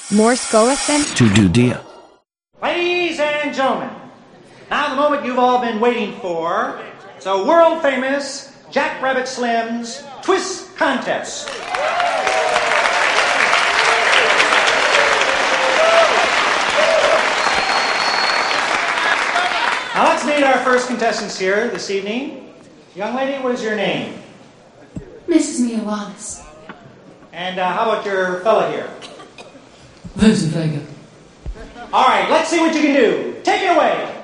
Morse goethon? To do dia. Ladies and gentlemen, now the moment you've all been waiting for. It's a world-famous Jack Rabbit Slim's Twist Contest. Now let's meet our first contestants here this evening. Young lady, what is your name? Mrs. Mia Wallace. And how about your fella here? Vincent Vega. All right, let's see what you can do. Take it away.